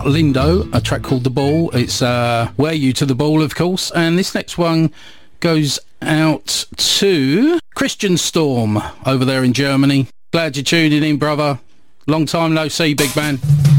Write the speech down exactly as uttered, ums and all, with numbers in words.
Lindo, a track called The Ball. It's uh, Wear You to the Ball, of course. And this next one goes out to Christian Storm over there in Germany. Glad you're tuning in, brother. Long time no see, big man.